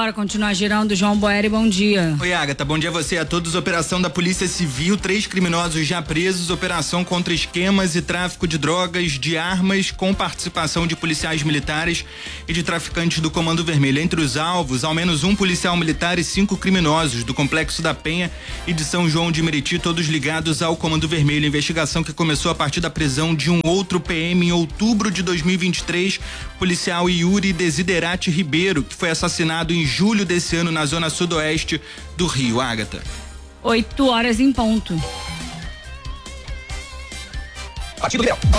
bora continuar girando. João Boeri, bom dia. Oi, Agatha, bom dia a você e a todos. Operação da Polícia Civil, 3 criminosos já presos, operação contra esquemas e tráfico de drogas, de armas, com participação de policiais militares e de traficantes do Comando Vermelho. Entre os alvos, ao menos um policial militar e 5 criminosos do Complexo da Penha e de São João de Meriti, todos ligados ao Comando Vermelho. Investigação que começou a partir da prisão de um outro PM em outubro de 2023, policial Yuri Desiderati Ribeiro, que foi assassinado em julho desse ano na zona sudoeste do Rio. Agatha. 8 horas em ponto. Partido Liberal.